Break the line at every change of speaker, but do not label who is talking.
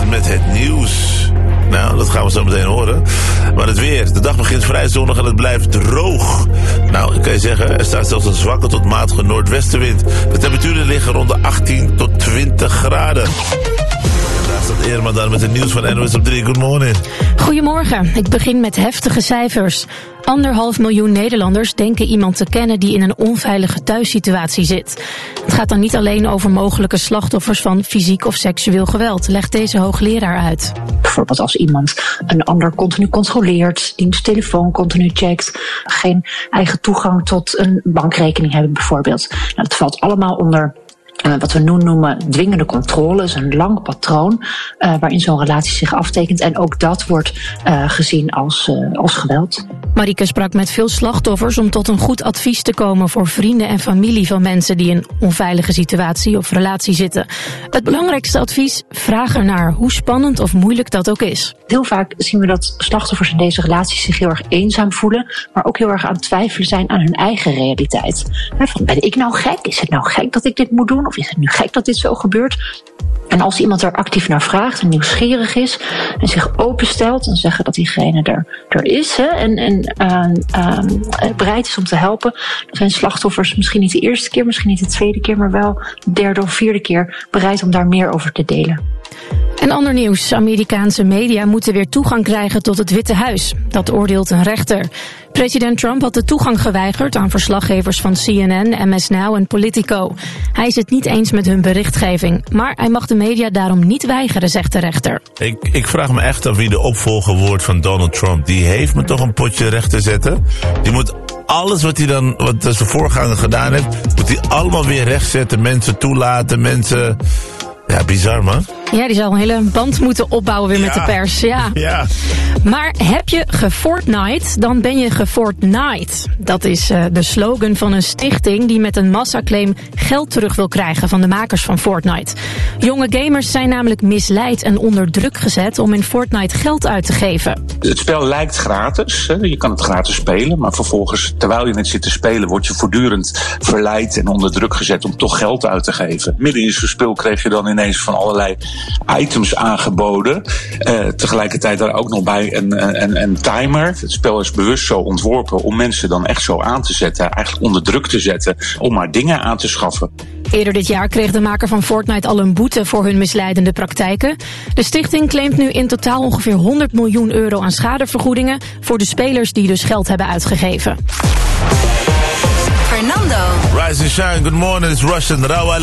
met het nieuws. Nou, dat gaan we zo meteen horen. Maar het weer. De dag begint vrij zonnig en het blijft droog. Nou, ik kan je zeggen, er staat zelfs een zwakke tot matige noordwestenwind. De temperaturen liggen rond de 18 tot 20 graden. Daar staat Irma dan met het nieuws van NOS op 3. Good morning.
Goedemorgen. Ik begin met heftige cijfers. 1,5 miljoen Nederlanders denken iemand te kennen die in een onveilige thuissituatie zit. Het gaat dan niet alleen over mogelijke slachtoffers van fysiek of seksueel geweld, legt deze hoogleraar uit.
Bijvoorbeeld als iemand een ander continu controleert, diens telefoon continu checkt, geen eigen toegang tot een bankrekening hebben bijvoorbeeld. Nou, dat valt allemaal onder wat we noemen dwingende controle, is een lang patroon waarin zo'n relatie zich aftekent. En ook dat wordt gezien als geweld.
Marieke sprak met veel slachtoffers om tot een goed advies te komen voor vrienden en familie van mensen die in een onveilige situatie of relatie zitten. Het belangrijkste advies, vraag ernaar, hoe spannend of moeilijk dat ook is.
Heel vaak zien we dat slachtoffers in deze relaties zich heel erg eenzaam voelen, maar ook heel erg aan het twijfelen zijn aan hun eigen realiteit. Van, ben ik nou gek? Is het nou gek dat ik dit moet doen? Of is het nu gek dat dit zo gebeurt? En als iemand er actief naar vraagt en nieuwsgierig is en zich openstelt en zeggen dat diegene er is en bereid is om te helpen, dan zijn slachtoffers misschien niet de eerste keer, misschien niet de tweede keer, maar wel de derde of vierde keer bereid om daar meer over te delen.
En ander nieuws. Amerikaanse media moeten weer toegang krijgen tot het Witte Huis. Dat oordeelt een rechter. President Trump had de toegang geweigerd aan verslaggevers van CNN, MS Now en Politico. Hij is het niet eens met hun berichtgeving. Maar hij mag de media daarom niet weigeren, zegt de rechter.
Ik vraag me echt af wie de opvolger wordt van Donald Trump. Die heeft me toch een potje recht te zetten. Die moet alles wat zijn voorganger gedaan heeft, moet hij allemaal weer rechtzetten. Mensen toelaten, mensen. Ja, bizar man.
Ja, die zal een hele band moeten opbouwen weer met de pers. Ja. Maar heb je geFortnite, dan ben je geFortnite. Dat is de slogan van een stichting die met een massaclaim geld terug wil krijgen van de makers van Fortnite. Jonge gamers zijn namelijk misleid en onder druk gezet om in Fortnite geld uit te geven.
Het spel lijkt gratis. Hè? Je kan het gratis spelen, maar vervolgens, terwijl je het zit te spelen, word je voortdurend verleid en onder druk gezet om toch geld uit te geven. Midden in zo'n spel kreeg je dan ineens van allerlei items aangeboden. Tegelijkertijd daar ook nog bij een timer. Het spel is bewust zo ontworpen om mensen dan echt zo aan te zetten, eigenlijk onder druk te zetten, om maar dingen aan te schaffen.
Eerder dit jaar kreeg de maker van Fortnite al een boete voor hun misleidende praktijken. De stichting claimt nu in totaal ongeveer 100 miljoen euro aan schadevergoedingen voor de spelers die dus geld hebben uitgegeven.
Fernando.
Rise and shine, good morning, it's Russian Rawa.